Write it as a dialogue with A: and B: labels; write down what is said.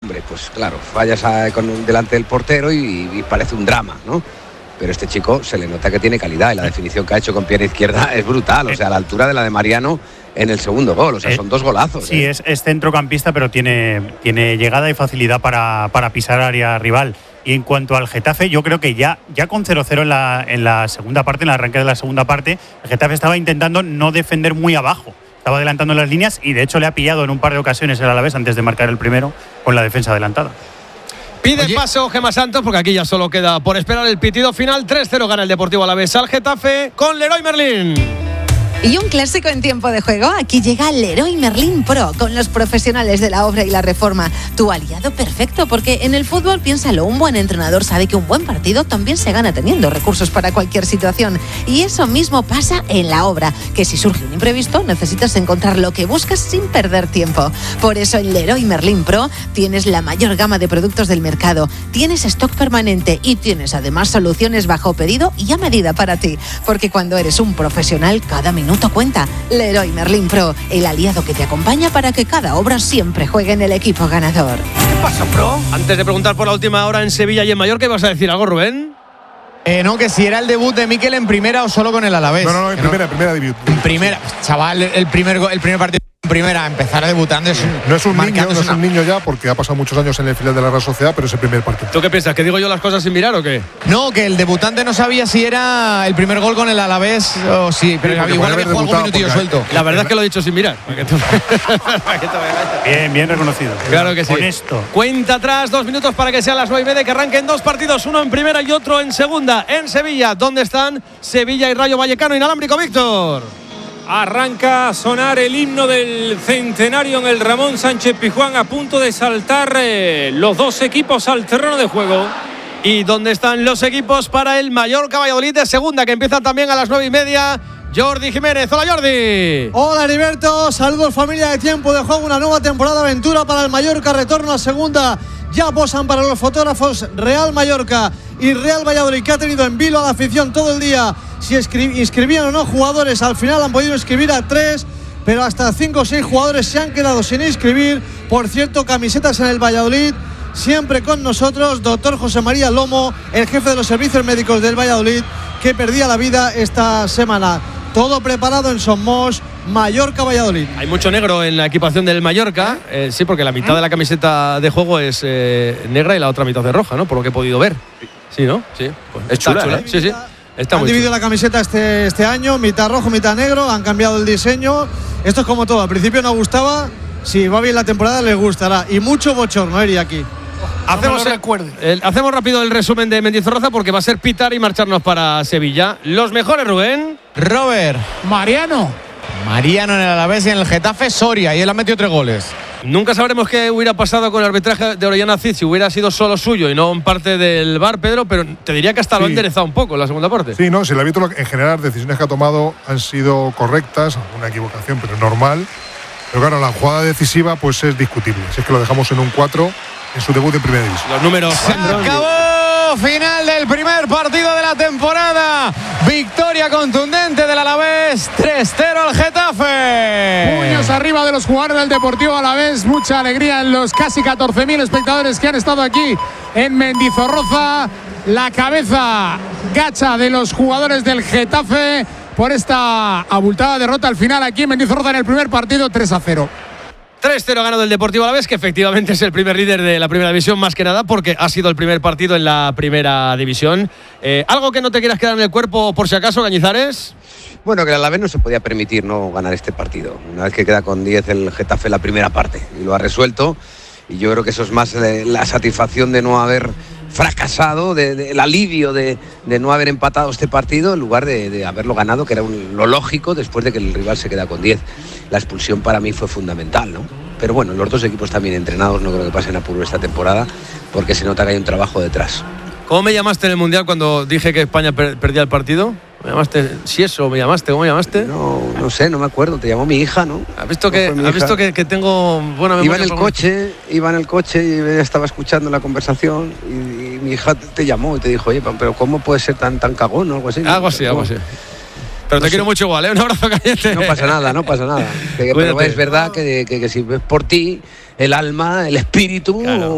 A: Hombre, pues claro, fallas delante del portero y parece un drama, ¿no? Pero este chico se le nota que tiene calidad y la definición que ha hecho con pierna izquierda es brutal, o sea, a la altura de la de Mariano en el segundo gol, o sea, son dos golazos.
B: Sí, es centrocampista, pero tiene llegada y facilidad para pisar área rival. Y en cuanto al Getafe, yo creo que ya con 0-0 en la segunda parte, en el arranque de la segunda parte, el Getafe estaba intentando no defender muy abajo. Estaba adelantando las líneas y de hecho le ha pillado en un par de ocasiones el Alavés antes de marcar el primero con la defensa adelantada.
C: Pide paso Gemma Santos porque aquí ya solo queda por esperar el pitido final. 3-0 gana el Deportivo Alavés al Getafe con Leroy Merlin.
D: Y un clásico en tiempo de juego, aquí llega Leroy Merlin Pro, con los profesionales de la obra y la reforma. Tu aliado perfecto, porque en el fútbol, piénsalo, un buen entrenador sabe que un buen partido también se gana teniendo recursos para cualquier situación. Y eso mismo pasa en la obra, que si surge un imprevisto, necesitas encontrar lo que buscas sin perder tiempo. Por eso en Leroy Merlin Pro tienes la mayor gama de productos del mercado, tienes stock permanente y tienes además soluciones bajo pedido y a medida para ti. Porque cuando eres un profesional, cada minuto cuenta. Leroy Merlin Pro, el aliado que te acompaña para que cada obra siempre juegue en el equipo ganador.
C: ¿Qué pasa, Pro? Antes de preguntar por la última hora en Sevilla y en Mallorca, ¿ibas a decir algo, Rubén?
E: No, que si era el debut de Mikel en primera o solo con el Alavés.
F: No, en primera debut.
E: En primera, chaval, el primer partido en primera, empezar debutando es
F: no es un niño ya, porque ha pasado muchos años en el filial de la Real Sociedad, pero es el primer partido.
C: ¿Tú qué piensas? ¿Que digo yo las cosas sin mirar o qué?
E: No, que el debutante no sabía si era el primer gol con el Alavés o sí, pero igual había jugado algún minutillo suelto.
C: La verdad es que lo he dicho sin mirar.
B: Bien reconocido.
C: Claro que sí.
B: Honesto.
C: Cuenta atrás, 2 minutos para que sean las 9:30, que arranquen 2 partidos, uno en primera y otro en segunda, en Sevilla. ¿Dónde están Sevilla y Rayo Vallecano? Inalámbrico, Víctor.
G: Arranca a sonar el himno del centenario en el Ramón Sánchez Pizjuán, a punto de saltar los dos equipos al terreno de juego.
C: ¿Y dónde están los equipos para el Mallorca Valladolid de segunda, que empiezan también a las 9:30? Jordi Jiménez. Hola, Jordi.
H: Hola, Heriberto. Saludos, familia de Tiempo de Juego. Una nueva temporada de aventura para el Mallorca. Retorno a segunda. Ya posan para los fotógrafos Real Mallorca y Real Valladolid, que ha tenido en vilo a la afición todo el día si inscribían o no jugadores. Al final han podido inscribir a 3, pero hasta 5 o 6 jugadores se han quedado sin inscribir. Por cierto, camisetas en el Valladolid. Siempre con nosotros, doctor José María Lomo, el jefe de los servicios médicos del Valladolid, que perdía la vida esta semana. Todo preparado en Somos, Mallorca-Valladolid.
C: Hay mucho negro en la equipación del Mallorca. Sí, porque la mitad de la camiseta de juego es negra y la otra mitad es roja, ¿no? Por lo que he podido ver. Sí, ¿no? Sí. Pues es chula. Sí.
H: Han dividido la camiseta este año, mitad rojo, mitad negro. Han cambiado el diseño. Esto es como todo. Al principio no gustaba. Si va bien la temporada, les gustará. Y mucho bochorno, Eri, aquí.
C: Hacemos rápido el resumen de Mendizorroza, porque va a ser pitar y marcharnos para Sevilla. Los mejores, Rubén.
E: Robert. Mariano en el Alavés y en el Getafe Soria, y él ha metido 3 goles.
C: Nunca sabremos qué hubiera pasado con el arbitraje de Orellana Cid si hubiera sido solo suyo y no en parte del VAR, Pedro, pero te diría que hasta lo ha enderezado un poco en la segunda parte.
F: Sí, no, si el árbitro en general las decisiones que ha tomado han sido correctas, alguna equivocación, pero normal. Pero claro, la jugada decisiva pues es discutible. Si es que lo dejamos en un 4 en su debut en primera división.
C: Los números.
E: Se acabó. Final del primer partido de la temporada. Victoria contundente del Alavés. 3-0 al Getafe.
I: Puños arriba de los jugadores del Deportivo Alavés. Mucha alegría en los casi 14.000 espectadores que han estado aquí en Mendizorroza. La cabeza gacha de los jugadores del Getafe por esta abultada derrota al final aquí en Mendizorroza en el primer partido, 3-0.
C: 3-0 ganado el Deportivo Alavés, que efectivamente es el primer líder de la primera división, más que nada porque ha sido el primer partido en la primera división. ¿Algo que no te quieras quedar en el cuerpo por si acaso, Cañizares?
A: Bueno, que el Alavés no se podía permitir no ganar este partido. Una vez que queda con 10 el Getafe en la primera parte y lo ha resuelto, y yo creo que eso es más la satisfacción de no haber fracasado, el alivio de no haber empatado este partido en lugar de haberlo ganado, que era lo lógico después de que el rival se queda con 10. La expulsión para mí fue fundamental, ¿no? Pero bueno, los dos equipos también entrenados, no creo que pasen apuro esta temporada, porque se nota que hay un trabajo detrás.
C: ¿Cómo me llamaste en el Mundial cuando dije que España perdía el partido? ¿Me llamaste? ¿Sí eso? ¿Me llamaste? ¿Cómo me llamaste?
A: No sé, no me acuerdo. Te llamó mi hija, ¿no?
C: ¿Has visto que tengo buena memoria?
A: Iba en el coche y estaba escuchando la conversación y mi hija te llamó y te dijo, oye, pero ¿cómo puede ser tan cagón o algo así?
C: Algo así. Pero te quiero mucho igual, ¿eh? Un abrazo, Cañete.
A: No pasa nada. Pero es verdad que si ves por ti, el alma, el espíritu... Claro.